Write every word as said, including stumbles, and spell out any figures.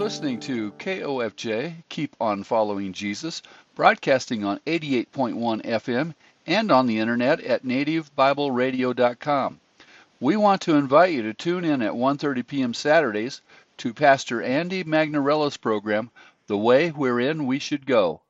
listening to K O F J, Keep on Following Jesus, broadcasting on eighty-eight point one F M and on the internet at native bible radio dot com. We want to invite you to tune in at one thirty p m Saturdays to Pastor Andy Magnarella's program, The Way Wherein We Should Go.